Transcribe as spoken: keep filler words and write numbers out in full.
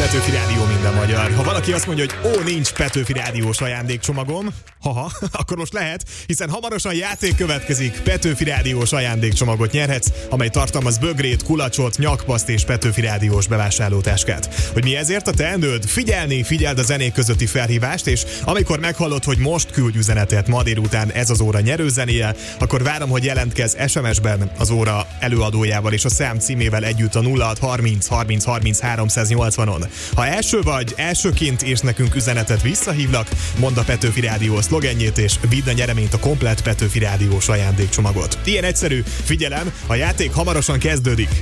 Petőfi Rádió minden magyar. Ha valaki azt mondja, hogy ó, nincs Petőfi Rádiós ajándékcsomagom, haha, akkor most lehet, hiszen hamarosan játék következik. Petőfi Rádiós ajándékcsomagot nyerhetsz, amely tartalmaz bögrét, kulacsot, nyakpaszt és Petőfi Rádiós bevásárlótáskát. Hogy mi ezért a teendőd? Figyelni, figyeld a zenék közötti felhívást, és amikor meghallod, hogy most küldj üzenetet ma délután ez az óra nyerőzenéje, akkor várom, hogy jelentkezz es em es-ben az óra előadójával és a szám címével együtt a nulla hat harminc harminc harminc háromszáznyolcvanon. Ha első vagy, elsőként és nekünk üzenetet visszahívlak, mondd a Petőfi Rádió szlogenjét és vidd a nyereményt a komplett Petőfi Rádiós ajándékcsomagot. Ilyen egyszerű, figyelem, a játék hamarosan kezdődik.